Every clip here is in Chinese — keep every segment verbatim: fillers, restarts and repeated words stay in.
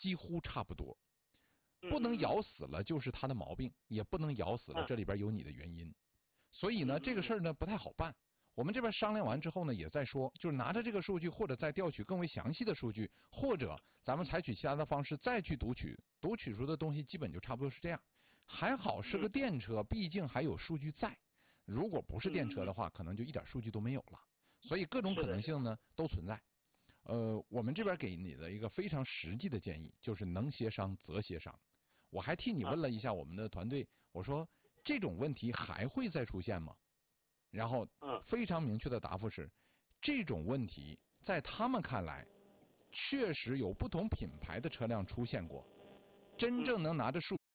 几乎差不多。不能咬死了就是他的毛病，也不能咬死了这里边有你的原因。所以呢，这个事儿呢不太好办。我们这边商量完之后呢，也在说，就是拿着这个数据，或者再调取更为详细的数据，或者咱们采取其他的方式再去读取，读取出的东西基本就差不多是这样。还好是个电车，毕竟还有数据在。如果不是电车的话，可能就一点数据都没有了。所以各种可能性呢都存在。呃，我们这边给你的一个非常实际的建议就是能协商则协商。我还替你问了一下我们的团队，我说这种问题还会再出现吗？然后非常明确的答复是，这种问题在他们看来确实有不同品牌的车辆出现过，真正能拿着数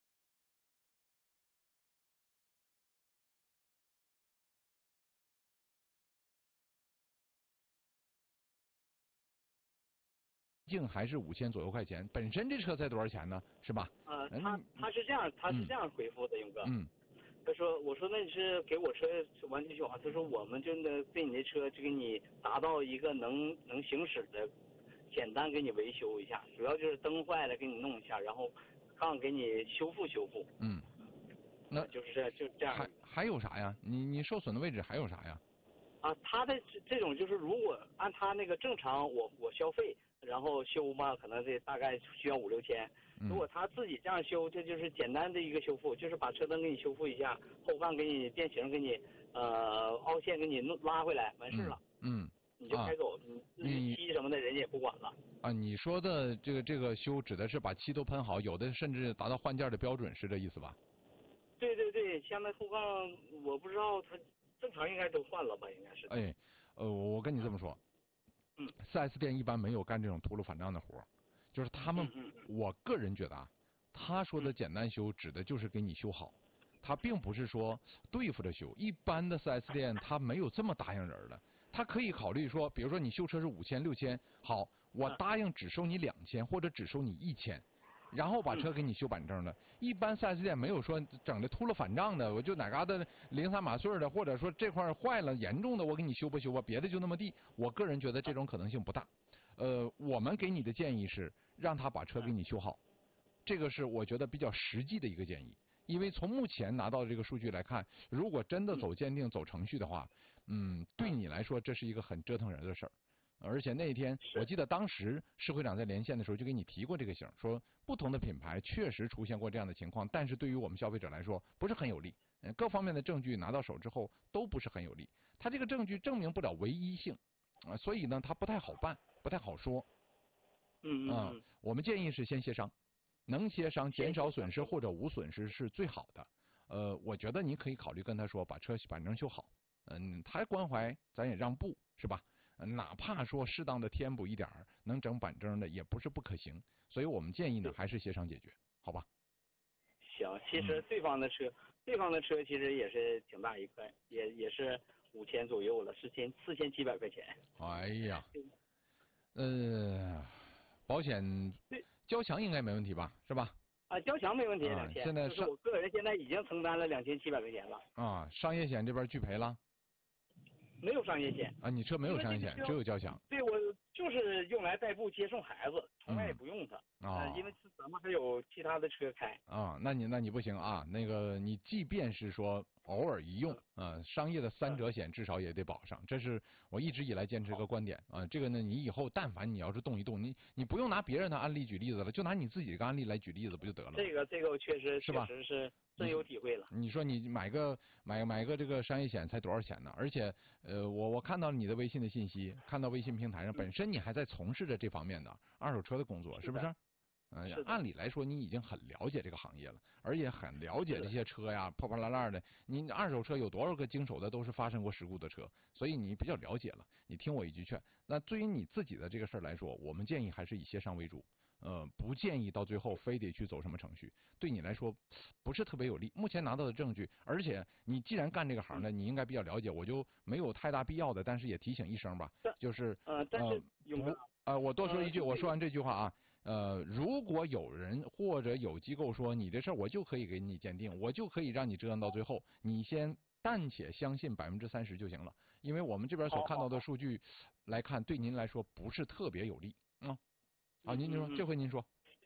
竟还是五千左右块钱，本身这车才多少钱呢？是吧？ 呃，他他是这样，他是这样回复的，勇哥。 嗯。 他说：“我说那你是给我车完全修好？”他说：“我们就那对你的车就给你达到一个能能行驶的，简单给你维修一下，主要就是灯坏了给你弄一下，然后杠给你修复修复。” 嗯。那就是这就这样。 还还有啥呀？你你受损的位置还有啥呀？ 啊，他的这种就是如果按他那个正常我我消费。然后修嘛，可能这大概需要五六千。如果他自己这样修，这就是简单的一个修复，就是把车灯给你修复一下，后杠给你变形，给你呃凹陷给你弄拉回来，完事了。 嗯。嗯你就开走，你日期什么的人也不管了。 啊，你说的这个这个修指的是把漆都喷好，有的甚至达到换件的标准，是这意思吧？ 对对对，像那后杠，我不知道他正常应该都换了吧，应该是。 哎，呃，我跟你这么说。 嗯， 四 S 店一般没有干这种秃噜反账的活，就是他们， 嗯嗯、 我个人觉得啊，他说的简单修指的就是给你修好，他并不是说对付着修。一般的四 S 店他没有这么答应人的，他可以考虑说，比如说你修车是五千六千，好，我答应只收你两千或者只收你一千。然后把车给你修板正的，一般四 S 店没有说整的秃噜反账的，我就哪嘎达零三码碎的，或者说这块坏了严重的，我给你修不修吧，别的就那么地。我个人觉得这种可能性不大。呃，我们给你的建议是让他把车给你修好，这个是我觉得比较实际的一个建议。因为从目前拿到的这个数据来看，如果真的走鉴定、走程序的话，嗯，对你来说这是一个很折腾人的事儿。而且那天我记得当时市会长在连线的时候就给你提过这个醒，说不同的品牌确实出现过这样的情况，但是对于我们消费者来说不是很有利，各方面的证据拿到手之后都不是很有利，他这个证据证明不了唯一性啊，所以呢他不太好办，不太好说。 嗯嗯嗯， 我们建议是先协商，能协商减少损失或者无损失是最好的。呃，我觉得你可以考虑跟他说把车板正修好，嗯，他关怀咱也让步是吧？哪怕说适当的填补一点能整板正的也不是不可行，所以我们建议呢还是协商解决，好吧？ 行，其实对方的车，嗯、对方的车其实也是挺大一块，也也是五千左右了，四千四千七百块钱。 哎呀，呃，保险交强应该没问题吧？是吧？ 啊，交强没问题，两、啊、千。 现在就是我个人现在已经承担了两千七百块钱了。 啊，商业险这边拒赔了？ 没有商业险啊，你车没有商业险，只有交强。 对，我就是用来代步接送孩子，从来也不用它啊、嗯呃，因为咱们还有其他的车开啊。那你那你不行啊，那个你即便是说偶尔一用啊、呃，商业的三者险至少也得保上，这是我一直以来坚持一个观点啊。这个呢，你以后但凡你要是动一动，你你不用拿别人的案例举例子了，就拿你自己的案例来举例子不就得了？ 这个这个确实是吧？ 确实是。真有体会了。 你说你买个买买个这个商业险才多少钱呢？而且，呃，我我看到你的微信的信息，看到微信平台上，本身你还在从事着这方面的二手车的工作，是不是？嗯、呃，按理来说你已经很了解这个行业了，而且很了解这些车呀，破破烂烂的。你二手车有多少个经手的都是发生过事故的车，所以你比较了解了。你听我一句劝，那对于你自己的这个事儿来说，我们建议还是以协商为主。呃，不建议到最后非得去走什么程序，对你来说不是特别有利。目前拿到的证据，而且你既然干这个行的，你应该比较了解，我就没有太大必要的，但是也提醒一声吧，就是呃，但是有不呃，我多说一句，我说完这句话啊，呃，如果有人或者有机构说你这事儿我就可以给你鉴定，我就可以让你折腾到最后，你先暂且相信百分之三十就行了，因为我们这边所看到的数据来看，对您来说不是特别有利啊。好，您您说，这回您说。